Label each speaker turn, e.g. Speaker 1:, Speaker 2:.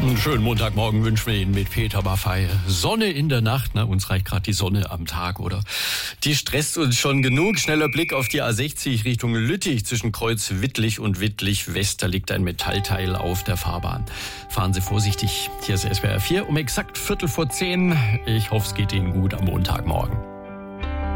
Speaker 1: Einen schönen Montagmorgen wünschen wir Ihnen mit Peter Maffay. Sonne in der Nacht, uns reicht gerade die Sonne am Tag, oder? Die stresst uns schon genug. Schneller Blick auf die A60 Richtung Lüttich zwischen Kreuz Wittlich und Wittlich West. Da liegt ein Metallteil auf der Fahrbahn. Fahren Sie vorsichtig. Hier ist SWR 4 um exakt 9:45. Ich hoffe, es geht Ihnen gut am Montagmorgen.